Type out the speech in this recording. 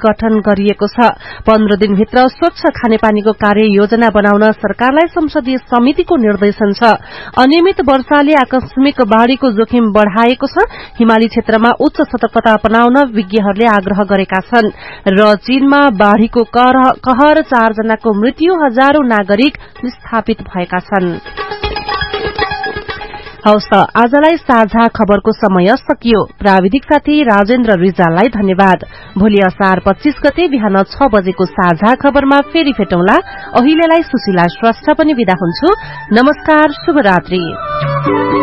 गठन गरिएको छ। 15 दिनभित्र स्वच्छ खानेपानीको कार्य योजना बनाउन सरकारलाई संसदीय समितिको निर्देशन छ। अनियमित वर्षाले आकस्मिक बाढ़ीको जोखिम बढ़ाएको छ। हिमाली क्षेत्रमा उच्च सतर्कता अपनाउन विज्ञहरूले आग्रह गरेका छन्। र चीनमा बाढ़ीको कहर 4 जनाको मृत्यु, हजारौं नागरिक विस्थापित भएका छन्। हवस् त आजलाई साझा खबरको समय सकियो। प्राविधिक साथी राजेन्द्र रिजाललाई धन्यवाद। भोलि असार 25 गते बिहान 6 बजेको साझा खबरमा फेरि भेटौंला। अहिलेलाई सुशीला श्रेष्ठ पनि बिदा हुन्छु। नमस्कार, शुभरात्रि।